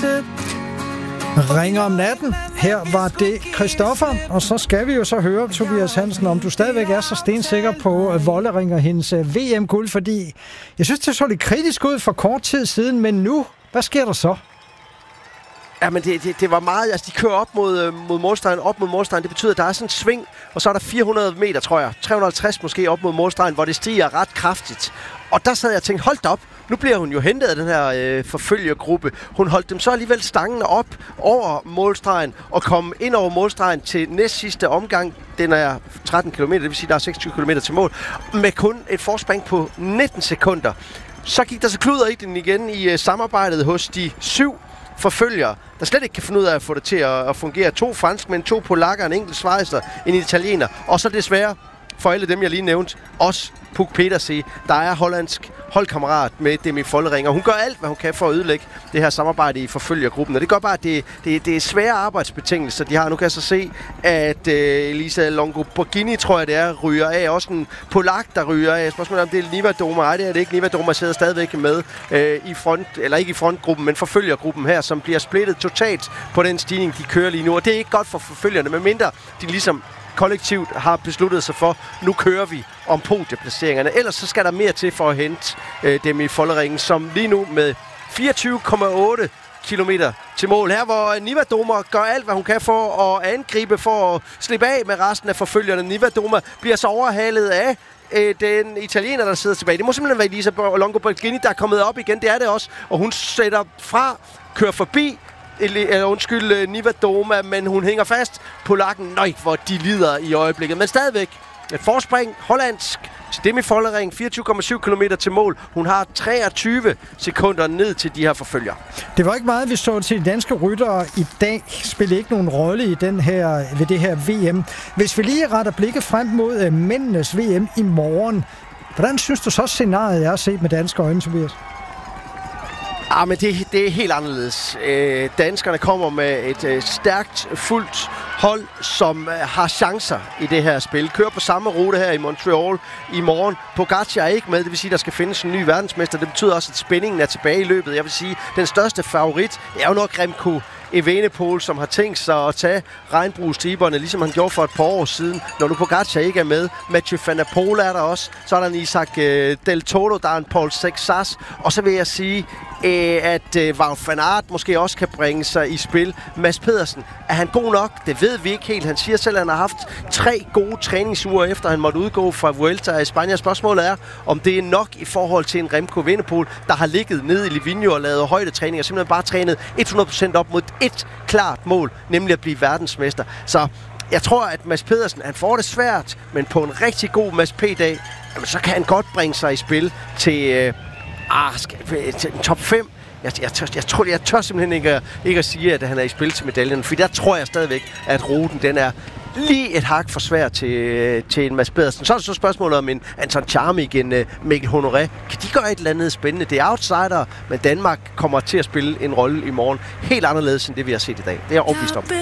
Ringer om natten. Her var det Christoffer, og så skal vi jo så høre, Tobias Hansen, om du stadigvæk er så stensikker på Vollering og hendes VM-guld, fordi jeg synes, det så lidt kritisk ud for kort tid siden, men nu, hvad sker der så? Ja, men det var meget... Altså, de kører op mod målstregen. Det betyder, at der er sådan en sving, og så er der 400 meter, tror jeg. 350 måske op mod målstregen, hvor det stiger ret kraftigt. Og der sad jeg og tænkte, hold da op, nu bliver hun jo hentet af den her forfølgergruppe. Hun holdt dem så alligevel stangen op over målstregen og kom ind over målstregen til næst sidste omgang. Den er 13 km, det vil sige, der er 26 km til mål, med kun et forspring på 19 sekunder. Så gik der så kluder i den igen i samarbejdet hos de 7 forfølgere, der slet ikke kan finde ud af at få det til at fungere. 2 franskmænd, 2 polakker, en enkelt schweizer, en italiener, og så desværre for alle dem, jeg lige nævnte, også Puk Petersen, der er hollandsk holdkammerat med Demi Vollering, og hun gør alt, hvad hun kan for at ødelægge det her samarbejde i forfølgergruppen, og det gør bare, at det er svære arbejdsbetingelser, de har. Nu kan jeg så se, at Elisa Longoborghini, tror jeg det er, ryger af. Også en polak, der ryger af. Spørgsmålet om det er Nivadomar. Nej, det er det ikke. Nivadomar sidder stadigvæk med ikke i frontgruppen, men forfølgergruppen her, som bliver splittet totalt på den stigning, de kører lige nu, og det er ikke godt for forfølgerne, medmindre de ligesom kollektivt har besluttet sig for, nu kører vi om podieplaceringerne. Ellers så skal der mere til for at hente dem i Vollering, som lige nu med 24,8 kilometer til mål. Her hvor Nivadomar gør alt, hvad hun kan for at angribe, for at slippe af med resten af forfølgerne. Nivadomar bliver så overhalet af den italiener, der sidder tilbage. Det må simpelthen være Elisa Longoborghini, der er kommet op igen. Det er det også. Og hun sætter fra, kører forbi Nivadomar, men hun hænger fast på lakken. Nøj, hvor de lider i øjeblikket. Men stadigvæk et forspring, hollandsk, til Demi Vollering, 24,7 km til mål. Hun har 23 sekunder ned til de her forfølger. Det var ikke meget, vi så til de danske ryttere i dag. Spiller ikke nogen rolle i ved det her VM. Hvis vi lige retter blikket frem mod mændenes VM i morgen, hvordan synes du så scenariet er set med danske øjne, Tobias? Men det er helt anderledes. Danskerne kommer med et stærkt, fuldt hold, som har chancer i det her spil. Kører på samme rute her i Montreal i morgen. Pogačar er ikke med, det vil sige, at der skal findes en ny verdensmester. Det betyder også, at spændingen er tilbage i løbet. Jeg vil sige, den største favorit er jo nok Remco Evenepoel, som har tænkt sig at tage regnbuestriberne, ligesom han gjorde for et par år siden, når nu Pogačar ikke er med. Mathieu van der Poel er der også. Så er der en Isaac Del Toro, der er en Paul Sexas. Og så vil jeg sige, at Wout van Aert måske også kan bringe sig i spil. Mads Pedersen, er han god nok? Det ved vi ikke helt. Han siger selv, at han har haft 3 gode træningsuger, efter han måtte udgå fra Vuelta i Spanien. Spørgsmålet er, om det er nok i forhold til en Remco Evenepoel, der har ligget nede i Livigno og lavet højdetræning og simpelthen bare trænet 100% op mod et klart mål, nemlig at blive verdensmester. Så jeg tror, at Mads Pedersen, han får det svært, men på en rigtig god Mads P-dag, så kan han godt bringe sig i spil til top 5. Jeg tør simpelthen ikke at sige, at han er i spil til medaljen, for der tror jeg stadigvæk, at ruten den er lige et hak for svært til en Mads Pedersen. Så er det så spørgsmålet om en Anton Charmik, en Mikkel Honoré. Kan de gøre et eller andet spændende? Det er outsider, men Danmark kommer til at spille en rolle i morgen helt anderledes end det, vi har set i dag. Det er jeg overbevist om.